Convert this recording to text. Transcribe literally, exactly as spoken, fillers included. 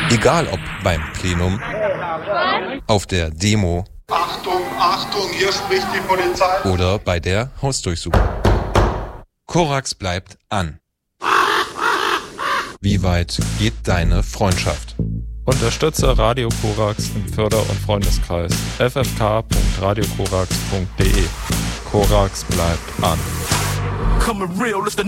Egal ob beim Plenum, auf der Demo, Achtung, Achtung, hier spricht die Polizei. Oder bei der Hausdurchsuchung. Korax bleibt an. Wie weit geht deine Freundschaft? Unterstütze Radio Korax im Förder- und Freundeskreis f f k punkt radio korax punkt d e. Korax bleibt an.